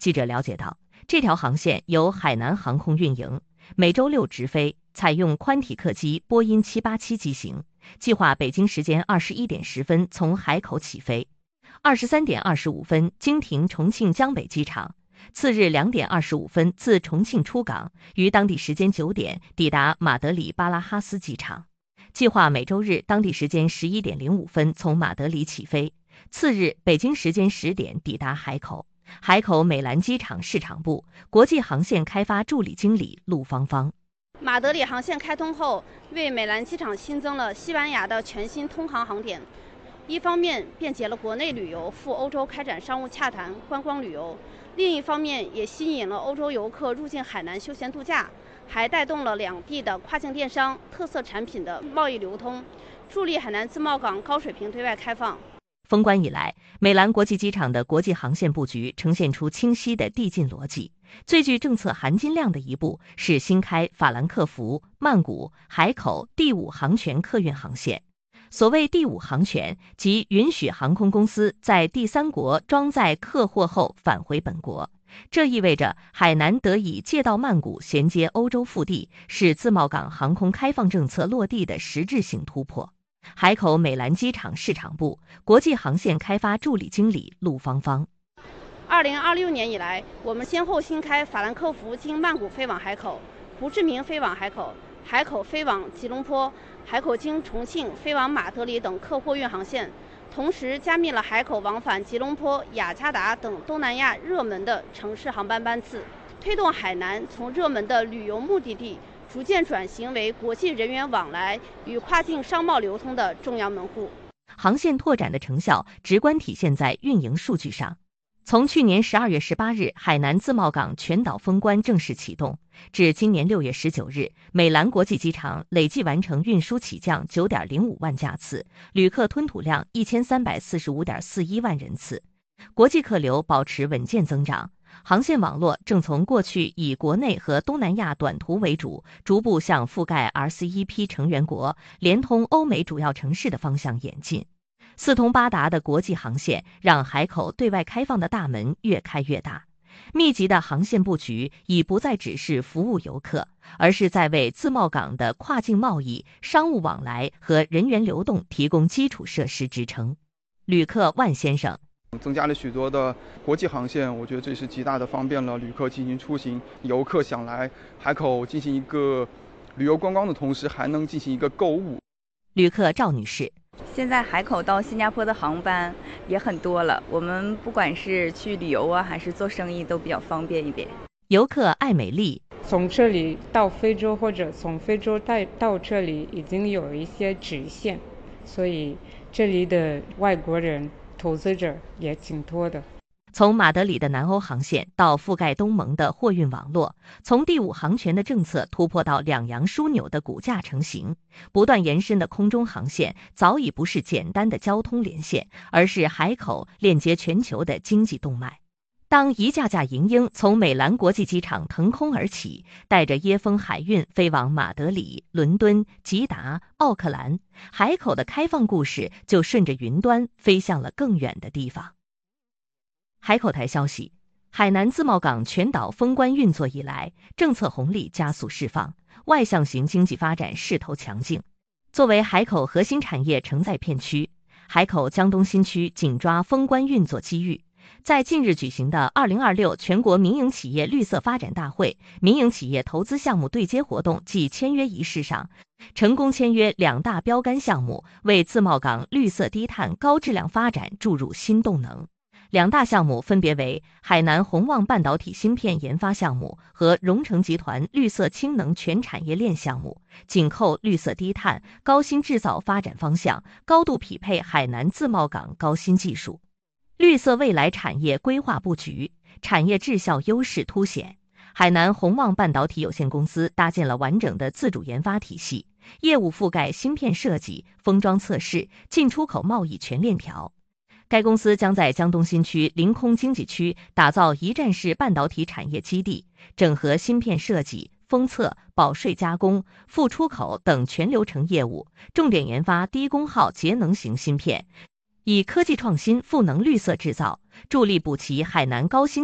记者了解到，这条航线由海南航空运营，每周6直飞，采用宽体客机波音787机型，计划北京时间21点10分从海口起飞，23点25分经停重庆江北机场，次日2点25分自重庆出港，于当地时间9点抵达马德里巴拉哈斯机场。计划每周日当地时间11点05分从马德里起飞，次日北京时间10点抵达海口。海口美兰机场市场部国际航线开发助理经理陆芳芳： 马德里航线开通后，为美兰机场新增了西班牙的全新通航航点。一方面便捷了国内旅游赴欧洲开展商务洽谈、观光旅游，另一方面也吸引了欧洲游客入境海南休闲度假，还带动了两地的跨境电商、特色产品的贸易流通，助力海南自贸港高水平对外开放。 封关以来，美兰国际机场的国际航线布局呈现出清晰的递进逻辑。最具政策含金量的一步是新开法兰克福、曼谷、海口第5航权客运航线。所谓第5航权，即允许航空公司在第3国装载客货后返回本国。这意味着海南得以借道曼谷衔接欧洲腹地，是自贸港航空开放政策落地的实质性突破。海口美兰机场市场部国际航线开发助理经理陆芳芳 ：2026年以来，我们先后新开法兰克福经曼谷飞往海口、胡志明飞往海口、海口飞往吉隆坡、海口经重庆飞往马德里等客货运航线，同时加密了海口往返吉隆坡、雅加达等东南亚热门的城市航班班次，推动海南从热门的旅游目的地逐渐转型为国际人员往来与跨境商贸流通的重要门户。 航线拓展的成效直观体现在运营数据上。从去年12月18日海南自贸港全岛封关正式启动，至今年6月19日，美兰国际机场累计完成运输起降 9.05 万架次，旅客吞吐量 1345.41 万人次，国际客流保持稳健增长。航线网络正从过去以国内和东南亚短途为主，逐步向覆盖 RCEP 成员国，连通欧美主要城市的方向演进。四通八达的国际航线让海口对外开放的大门越开越大。密集的航线布局已不再只是服务游客，而是在为自贸港的跨境贸易、商务往来和人员流动提供基础设施支撑。旅客万先生： 增加了许多的国际航线，我觉得这是极大的方便了旅客进行出行。游客想来海口进行一个旅游观光的同时，还能进行一个购物。 旅客赵女士： 现在海口到新加坡的航班也很多了，我们不管是去旅游啊，还是做生意都比较方便一点。 游客艾美丽： 从这里到非洲或者从非洲到这里已经有一些直线，所以这里的外国人投资者也挺多的。 从马德里的南欧航线到覆盖东盟的货运网络，从第5航权的政策突破到两洋枢纽的骨架成型，不断延伸的空中航线早已不是简单的交通连线，而是海口链接全球的经济动脉。当一架架银鹰从美兰国际机场腾空而起，带着椰风海运飞往马德里、伦敦、吉达、奥克兰，海口的开放故事就顺着云端飞向了更远的地方。海口台消息，海南自贸港全岛封关运作以来，政策红利加速释放，外向型经济发展势头强劲。作为海口核心产业承载片区，海口江东新区紧抓封关运作机遇，在近日举行的2026全国民营企业绿色发展大会民营企业投资项目对接活动暨签约仪式上，成功签约2大标杆项目，为自贸港绿色低碳高质量发展注入新动能。2大项目分别为海南宏旺半导体芯片研发项目和荣成集团绿色氢能全产业链项目，紧扣绿色低碳、高新制造发展方向，高度匹配海南自贸港高新技术。绿色未来产业规划布局，产业质效优势凸显。海南宏旺半导体有限公司搭建了完整的自主研发体系，业务覆盖芯片设计、封装测试、进出口贸易全链条。该公司将在江东新区临空经济区打造一站式半导体产业基地，整合芯片设计、封测、保税加工、副出口等全流程业务，重点研发低功耗节能型芯片，以科技创新赋能绿色制造，助力补齐海南高新